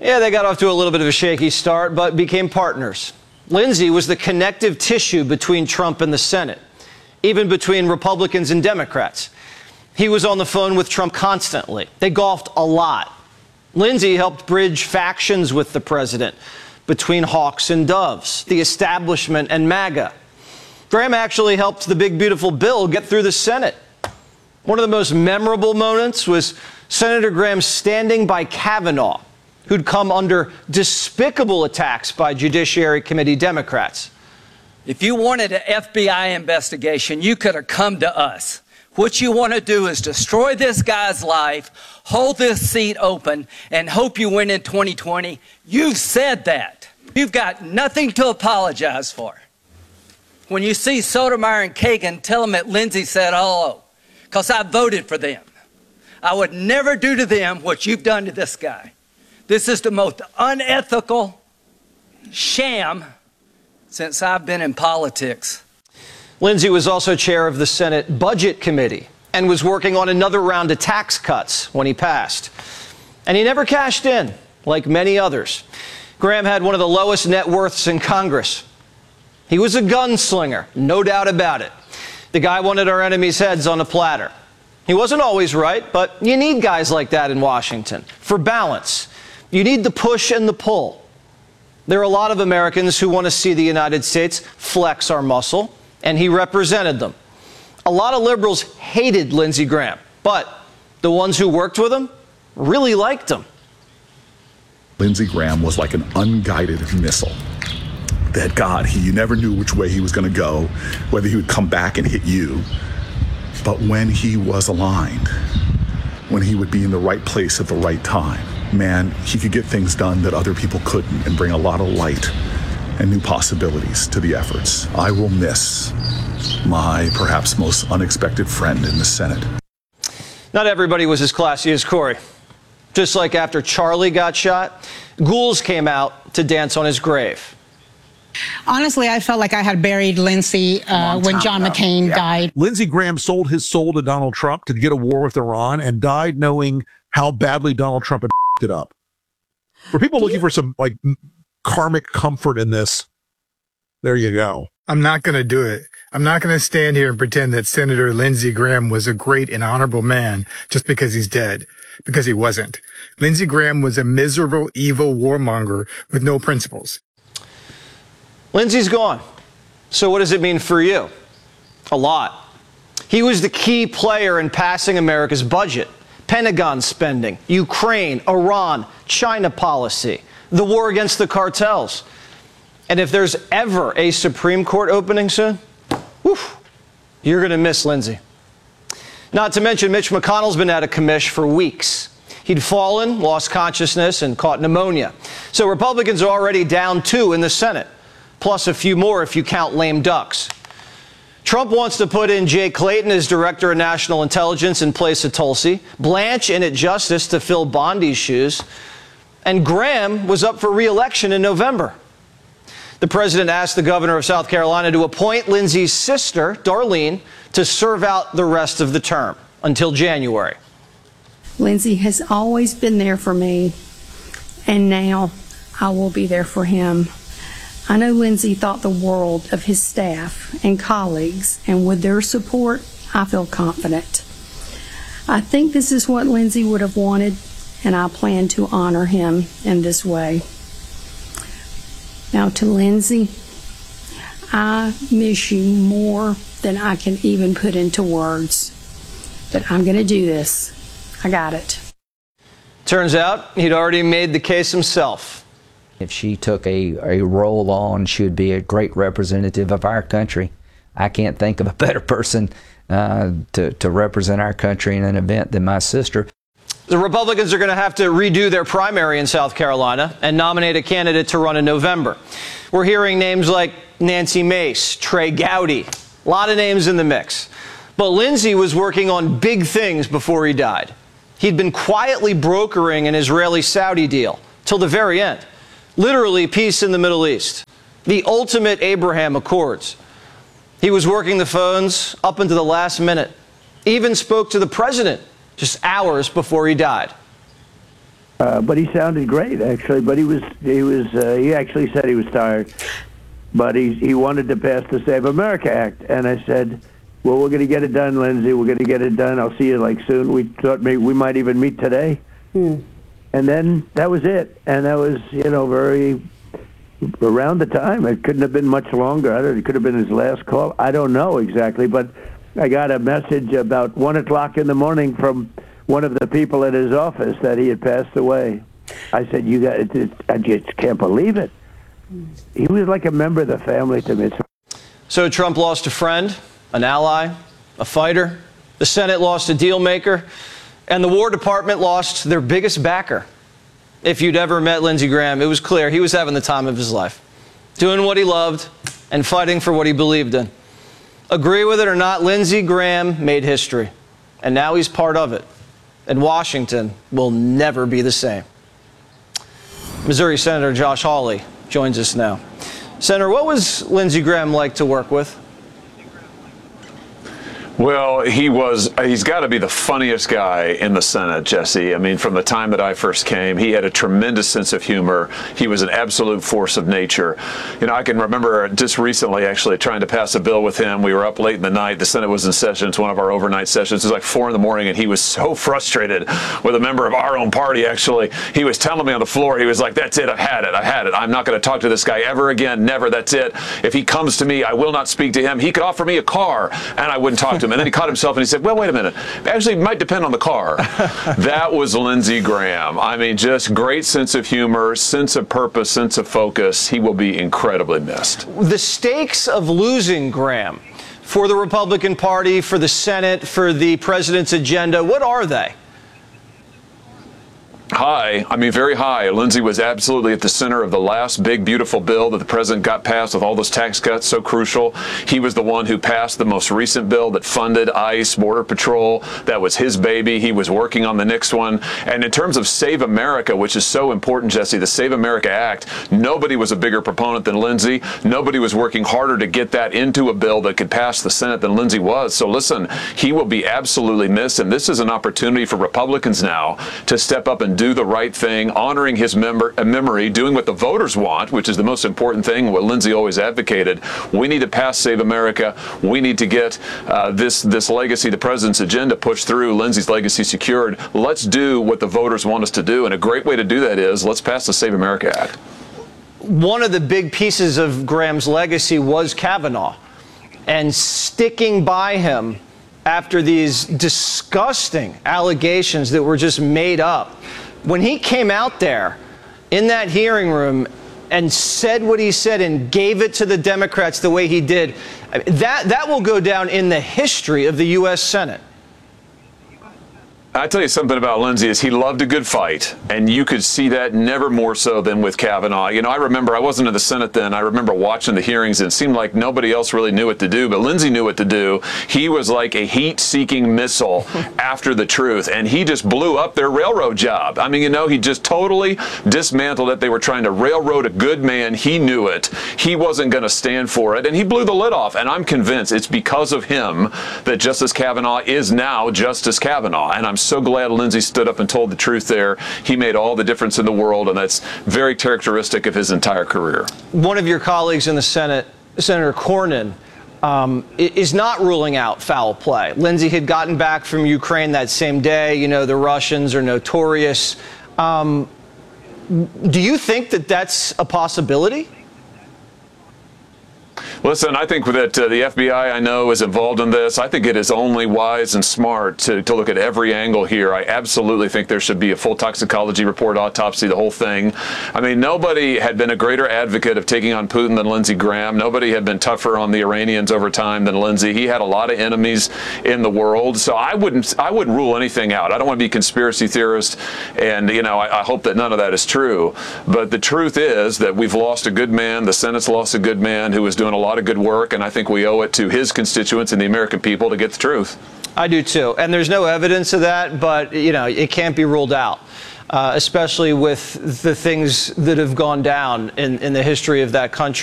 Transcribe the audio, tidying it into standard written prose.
Yeah, they got off to a little bit of a shaky start, but became partners. Lindsey was the connective tissue between Trump and the Senate, even between Republicans and Democrats. He was on the phone with Trump constantly. They golfed a lot. Lindsey helped bridge factions with the president, between hawks and doves, the establishment and MAGA. Graham actually helped the big, beautiful bill get through the Senate. One of the most memorable moments was Senator Graham standing by Kavanaugh, who'd come under despicable attacks by Judiciary Committee Democrats. If you wanted an FBI investigation, you could have come to us. What you want to do is destroy this guy's life, hold this seat open, and hope you win in 2020. You've said that. You've got nothing to apologize for. When you see Sotomayor and Kagan, tell them that Lindsey said hello, because I voted for them. I would never do to them what you've done to this guy. This is the most unethical sham since I've been in politics. Lindsey was also chair of the Senate Budget Committee and was working on another round of tax cuts when he passed. And he never cashed in, like many others. Graham had one of the lowest net worths in Congress. He was a gunslinger, no doubt about it. The guy wanted our enemies' heads on a platter. He wasn't always right, but you need guys like that in Washington for balance. You need the push and the pull. There are a lot of Americans who want to see the United States flex our muscle, and he represented them. A lot of liberals hated Lindsey Graham, but the ones who worked with him really liked him. Lindsey Graham was like an unguided missile. That God, you never knew which way he was going to go, whether he would come back and hit you. But when he was aligned, when he would be in the right place at the right time, man, he could get things done that other people couldn't and bring a lot of light and new possibilities to the efforts. I will miss my perhaps most unexpected friend in the Senate. Not everybody was as classy as Corey. Just like after Charlie got shot, ghouls came out to dance on his grave. Honestly, I felt like I had buried Lindsey when John McCain died. Lindsey Graham sold his soul to Donald Trump to get a war with Iran and died knowing how badly Donald Trump had it up. For people looking for some like karmic comfort in this, there you go. I'm not going to do it. I'm not going to stand here and pretend that Senator Lindsey Graham was a great and honorable man just because he's dead, because he wasn't. Lindsey Graham was a miserable, evil warmonger with no principles. Lindsey's gone. So what does it mean for you? A lot. He was the key player in passing America's budget, Pentagon spending, Ukraine, Iran, China policy, the war against the cartels. And if there's ever a Supreme Court opening soon, you're going to miss Lindsey. Not to mention Mitch McConnell's been out of commish for weeks. He'd fallen, lost consciousness, and caught pneumonia. So Republicans are already down 2 in the Senate, plus a few more if you count lame ducks. Trump wants to put in Jay Clayton as Director of National Intelligence in place of Tulsi, Blanche in at Justice to fill Bondi's shoes, and Graham was up for re-election in November. The president asked the governor of South Carolina to appoint Lindsey's sister, Darlene, to serve out the rest of the term until January. Lindsey has always been there for me, and now I will be there for him. I know Lindsey thought the world of his staff and colleagues, and with their support, I feel confident. I think this is what Lindsey would have wanted, and I plan to honor him in this way. Now to Lindsey, I miss you more than I can even put into words, but I'm going to do this. I got it. Turns out he'd already made the case himself. If she took a role on, she would be a great representative of our country. I can't think of a better person to represent our country in an event than my sister. The Republicans are going to have to redo their primary in South Carolina and nominate a candidate to run in November. We're hearing names like Nancy Mace, Trey Gowdy, a lot of names in the mix. But Lindsey was working on big things before he died. He'd been quietly brokering an Israeli-Saudi deal till the very end. Literally peace in the Middle East. The ultimate Abraham Accords. He was working the phones up until the last minute. Even spoke to the president just hours before he died. But he sounded great, actually. But he actually said he was tired. But he wanted to pass the Save America Act. And I said, well, we're going to get it done, Lindsey. We're going to get it done. I'll see you soon. We thought maybe we might even meet today. And then that was it. And that was, very around the time. It couldn't have been much longer. It could have been his last call. I don't know exactly. But I got a message about 1 o'clock in the morning from one of the people at his office that he had passed away. I said, I just can't believe it. He was like a member of the family to me. So Trump lost a friend, an ally, a fighter. The Senate lost a deal maker. And the War Department lost their biggest backer. If you'd ever met Lindsey Graham, it was clear he was having the time of his life, doing what he loved and fighting for what he believed in. Agree with it or not, Lindsey Graham made history. And now he's part of it. And Washington will never be the same. Missouri Senator Josh Hawley joins us now. Senator, what was Lindsey Graham like to work with? Well, he's got to be the funniest guy in the Senate, Jesse. I mean, from the time that I first came, he had a tremendous sense of humor. He was an absolute force of nature. I can remember just recently actually trying to pass a bill with him. We were up late in the night. The Senate was in session. It's one of our overnight sessions. It was like 4 in the morning, and he was so frustrated with a member of our own party, actually. He was telling me on the floor, he was like, that's it, I've had it. I'm not going to talk to this guy ever again, never, that's it. If he comes to me, I will not speak to him. He could offer me a car, and I wouldn't talk to him. And then he caught himself and he said, well, wait a minute. Actually, it might depend on the car. That was Lindsey Graham. I mean, just great sense of humor, sense of purpose, sense of focus. He will be incredibly missed. The stakes of losing Graham for the Republican Party, for the Senate, for the president's agenda, what are they? High. I mean, very high. Lindsey was absolutely at the center of the last big, beautiful bill that the president got passed with all those tax cuts, so crucial. He was the one who passed the most recent bill that funded ICE, Border Patrol. That was his baby. He was working on the next one. And in terms of Save America, which is so important, Jesse, the Save America Act, nobody was a bigger proponent than Lindsey. Nobody was working harder to get that into a bill that could pass the Senate than Lindsey was. So listen, he will be absolutely missed. And this is an opportunity for Republicans now to step up and do the right thing, honoring his memory, doing what the voters want, which is the most important thing, what Lindsey always advocated. We need to pass Save America. We need to get this legacy, the president's agenda, pushed through, Lindsey's legacy secured. Let's do what the voters want us to do. And a great way to do that is let's pass the Save America Act. One of the big pieces of Graham's legacy was Kavanaugh, and sticking by him after these disgusting allegations that were just made up. When he came out there in that hearing room and said what he said and gave it to the Democrats the way he did, that will go down in the history of the U.S. Senate. I tell you something about Lindsey is he loved a good fight, and you could see that never more so than with Kavanaugh. I remember I wasn't in the Senate then. I remember watching the hearings, and it seemed like nobody else really knew what to do, but Lindsey knew what to do. He was like a heat-seeking missile after the truth, and he just blew up their railroad job. I mean, he just totally dismantled it. They were trying to railroad a good man. He knew it. He wasn't going to stand for it, and he blew the lid off, and I'm convinced it's because of him that Justice Kavanaugh is now Justice Kavanaugh, and I'm so glad Lindsey stood up and told the truth there. He made all the difference in the world, and that's very characteristic of his entire career. One of your colleagues in the Senate, Senator Cornyn, is not ruling out foul play. Lindsey had gotten back from Ukraine that same day. The Russians are notorious. Do you think that that's a possibility? Listen, I think that the FBI, I know, is involved in this. I think it is only wise and smart to look at every angle here. I absolutely think there should be a full toxicology report, autopsy, the whole thing. I mean, nobody had been a greater advocate of taking on Putin than Lindsey Graham. Nobody had been tougher on the Iranians over time than Lindsey. He had a lot of enemies in the world. So I wouldn't rule anything out. I don't want to be a conspiracy theorist, and, I hope that none of that is true. But the truth is that we've lost a good man. The Senate's lost a good man who was doing a lot of good work, and I think we owe it to his constituents and the American people to get the truth. I do too, and there's no evidence of that, but it can't be ruled out, especially with the things that have gone down in the history of that country.